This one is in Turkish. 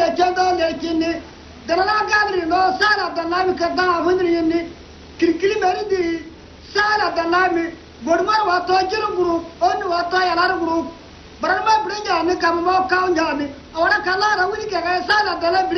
kendo lekini dana gadri no sala dalami kada hundrini kirkili meridi sala dalami godmar wato jiru group on wato yalar group baranma brinja ne kammo kaunja ne awara kala rawini ke sala dalami